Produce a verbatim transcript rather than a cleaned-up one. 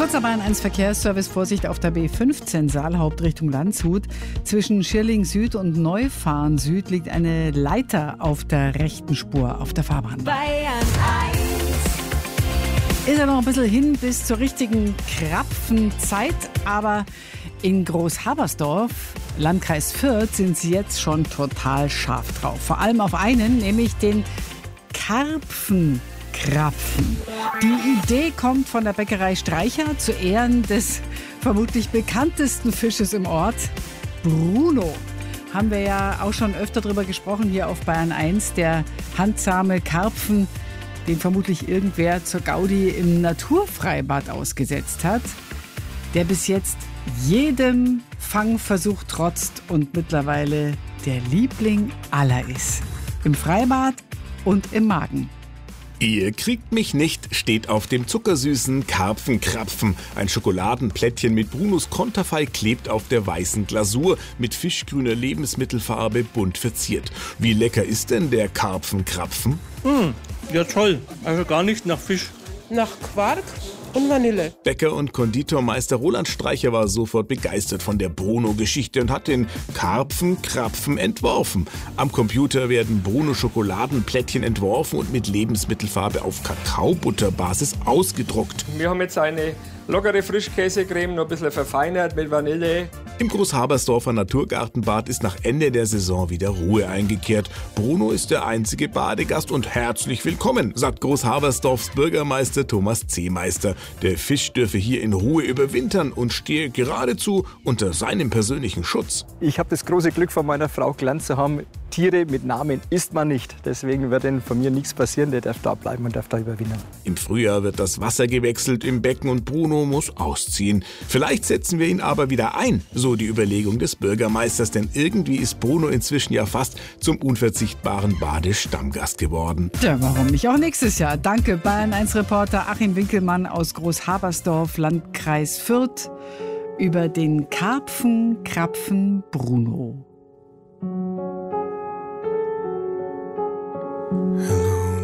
Kurzer Bayern eins Verkehrsservice, Vorsicht auf der B fünfzehn Saalhaupt Richtung Landshut. Zwischen Schirling Süd und Neufahren Süd liegt eine Leiter auf der rechten Spur auf der Fahrbahn. Bayern eins. Ist ja noch ein bisschen hin bis zur richtigen Krapfenzeit, aber in Großhabersdorf, Landkreis Fürth, sind sie jetzt schon total scharf drauf. Vor allem auf einen, nämlich den Karpfenkrapfen. Die Idee kommt von der Bäckerei Streicher zu Ehren des vermutlich bekanntesten Fisches im Ort, Bruno. Haben wir ja auch schon öfter drüber gesprochen hier auf Bayern eins, der handsame Karpfen, den vermutlich irgendwer zur Gaudi im Naturfreibad ausgesetzt hat, der bis jetzt jedem Fangversuch trotzt und mittlerweile der Liebling aller ist. Im Freibad und im Magen. Ihr kriegt mich nicht, steht auf dem zuckersüßen Karpfenkrapfen. Ein Schokoladenplättchen mit Brunos Konterfei klebt auf der weißen Glasur, mit fischgrüner Lebensmittelfarbe bunt verziert. Wie lecker ist denn der Karpfenkrapfen? Mm, ja toll, also gar nicht nach Fisch. Nach Quark und Vanille. Bäcker und Konditormeister Roland Streicher war sofort begeistert von der Bruno-Geschichte und hat den Karpfenkrapfen entworfen. Am Computer werden Bruno-Schokoladenplättchen entworfen und mit Lebensmittelfarbe auf Kakaobutterbasis ausgedruckt. Wir haben jetzt eine lockere Frischkäsecreme, noch ein bisschen verfeinert mit Vanille. Im Großhabersdorfer Naturgartenbad ist nach Ende der Saison wieder Ruhe eingekehrt. Bruno ist der einzige Badegast und herzlich willkommen, sagt Großhabersdorfs Bürgermeister Thomas Zehmeister. Der Fisch dürfe hier in Ruhe überwintern und stehe geradezu unter seinem persönlichen Schutz. Ich habe das große Glück, von meiner Frau gelernt zu haben, Tiere mit Namen isst man nicht. Deswegen wird denn von mir nichts passieren, der darf da bleiben und darf da überwintern. Im Frühjahr wird das Wasser gewechselt im Becken und Bruno muss ausziehen. Vielleicht setzen wir ihn aber wieder ein, so die Überlegung des Bürgermeisters, denn irgendwie ist Bruno inzwischen ja fast zum unverzichtbaren Badestammgast geworden. Ja, warum nicht auch nächstes Jahr? Danke, Bayern eins Reporter Achim Winkelmann aus Großhabersdorf, Landkreis Fürth, über den Karpfenkrapfen Bruno.